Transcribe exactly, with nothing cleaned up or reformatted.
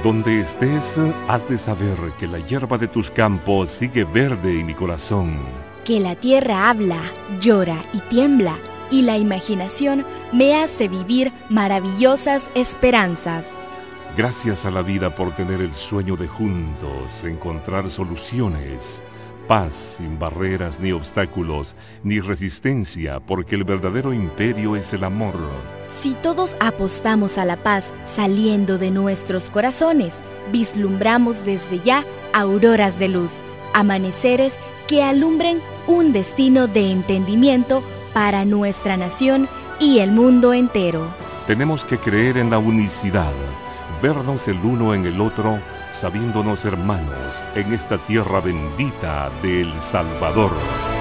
Donde estés, has de saber que la hierba de tus campos sigue verde en mi corazón. Que la tierra habla, llora y tiembla, y la imaginación me hace vivir maravillosas esperanzas. Gracias a la vida por tener el sueño de juntos encontrar soluciones. Paz sin barreras ni obstáculos, ni resistencia, porque el verdadero imperio es el amor. Si todos apostamos a la paz saliendo de nuestros corazones, vislumbramos desde ya auroras de luz, amaneceres que alumbren un destino de entendimiento para nuestra nación y el mundo entero. Tenemos que creer en la unicidad, vernos el uno en el otro, sabiéndonos hermanos en esta tierra bendita de El Salvador.